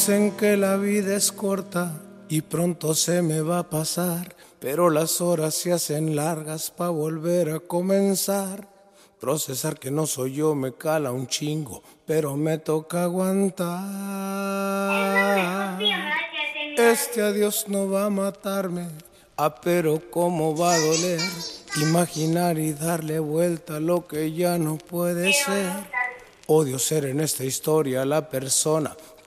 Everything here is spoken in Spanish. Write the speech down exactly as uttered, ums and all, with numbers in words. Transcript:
Dicen que la vida es corta y pronto se me va a pasar, pero las horas se hacen largas pa' volver a comenzar. Procesar que no soy yo me cala un chingo, pero me toca aguantar. Este adiós no va a matarme, ah, pero cómo va a doler imaginar y darle vuelta a lo que ya no puede ser. Odio ser en esta historia la persona